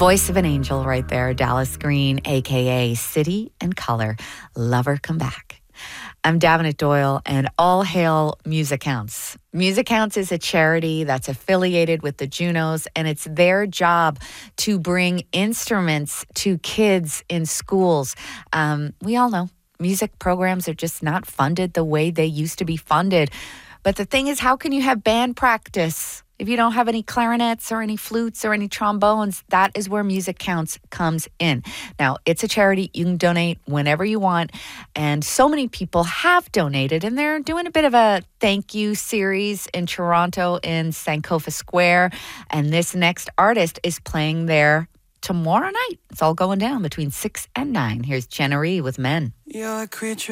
Voice of an angel right there, Dallas Green, a.k.a. City and Color. Lover Come Back. I'm Davenant Doyle, and all hail Music Counts. Music Counts is a charity that's affiliated with the Junos, and it's their job to bring instruments to kids in schools. We all know music programs are just not funded the way they used to be funded. But the thing is, how can you have band practice if you don't have any clarinets or any flutes or any trombones? That is where Music Counts comes in. Now, it's a charity. You can donate whenever you want. And so many people have donated, and they're doing a bit of a thank you series in Toronto in Sankofa Square. And this next artist is playing there tomorrow night. It's all going down between 6 and 9. Here's Jenna Rhee with Men. You're a creature